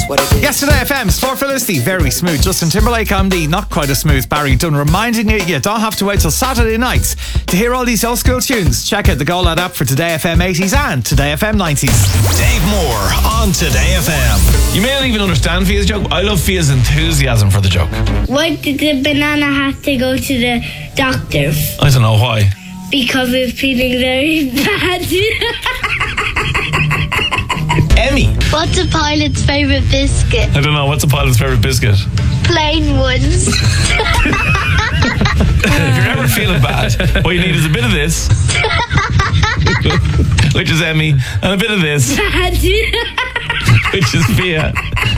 what it is. Yesterday FM's for Felicity, very smooth. Justin Timberlake on the not quite as smooth Barry Dunn, reminding you don't have to wait till Saturday nights to hear all these old school tunes. Check out the Go Loud app for Today FM 80s and Today FM 90s. Dave Moore on Today FM. You may not even understand Fia's joke. I love Fia's enthusiasm for the joke. Why did the banana have to go to the doctor? I don't know why. Because it was feeling very bad. Emmy. What's a pilot's favourite biscuit? I don't know. What's a pilot's favourite biscuit? Plain ones. If you're ever feeling bad, what you need is a bit of this, which is Emmy, and a bit of this, which is Fia.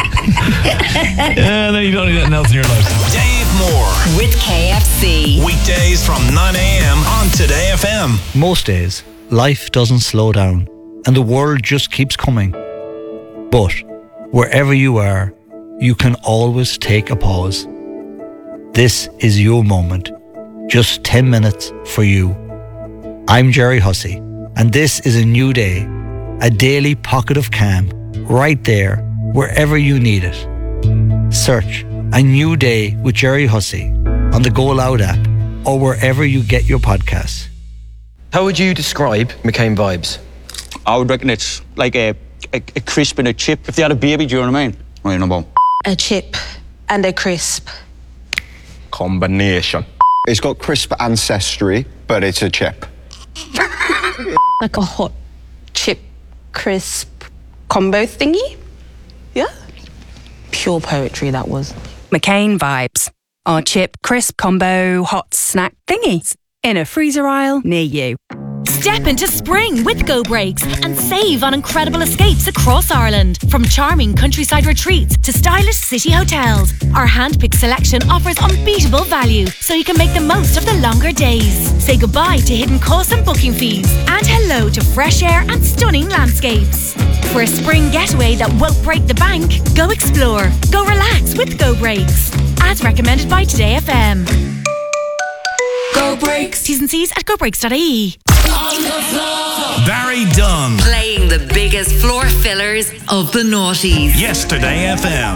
And then you don't need anything else in your life. Dave Moore with KFC. Weekdays from 9 a.m. on Today FM. Most days, life doesn't slow down and the world just keeps coming. But wherever you are, you can always take a pause. This is your moment. Just 10 minutes for you. I'm Jerry Hussey, and this is a new day, a daily pocket of calm, right there, wherever you need it. Search A New Day with Jerry Hussey on the Go Loud app or wherever you get your podcasts. How would you describe McCain vibes? I would reckon it's like a crisp and a chip. If they had a baby, do you know what I mean? Right, no. A chip and a crisp. Combination. It's got crisp ancestry, but it's a chip. Like a hot chip crisp combo thingy? Yeah? Pure poetry, that was. McCain vibes. Our chip crisp combo hot snack thingies in a freezer aisle near you. Step into spring with Go Breaks and save on incredible escapes across Ireland. From charming countryside retreats to stylish city hotels, our hand-picked selection offers unbeatable value so you can make the most of the longer days. Say goodbye to hidden costs and booking fees and hello to fresh air and stunning landscapes. For a spring getaway that won't break the bank, go explore, go relax with Go Breaks. As recommended by Today FM. Go Breaks. T's and C's at gobreaks.ie. Barry Dunn. Playing the biggest floor fillers of the noughties. Yesterday FM.